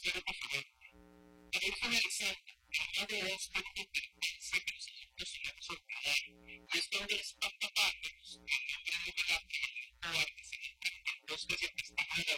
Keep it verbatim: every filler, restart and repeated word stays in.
ser diferente. Para ir finalizando, el día de hoy es una competencia que los alumnos se van a sorprender. Y es donde les toca parte, pues, el nombre de la que el artes en el bosque se está